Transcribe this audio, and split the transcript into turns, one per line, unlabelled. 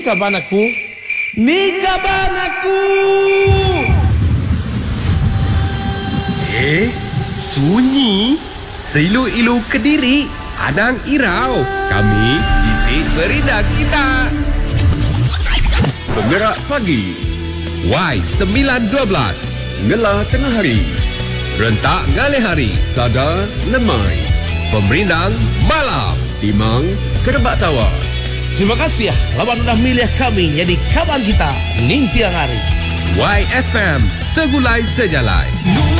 Kaban aku, ni kaban aku.
Sunyi. Seilu-ilu Kediri, Anang Irau. Kami isi berita kita. Penggerak pagi. Y912. Ngelah tengah hari. Rentak ngalih hari. Sadar lemai. Pemerindang malam. Timang kerebak tawas.
Terima kasih ya, lawan udah milih kami jadi kaban kita ning tiang hari.
YFM Segulai Sejalai.